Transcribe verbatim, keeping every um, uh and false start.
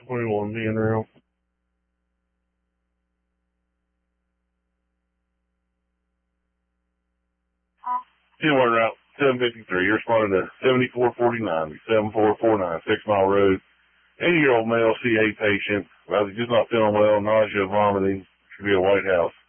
twenty-one being real. Anyway, route seven fifty-three, you're responding to seventy-four forty-nine, seven four four nine, Six Mile Road. eighty-year-old male C A patient, well, he's just not feeling well, nausea, vomiting, should be a White House.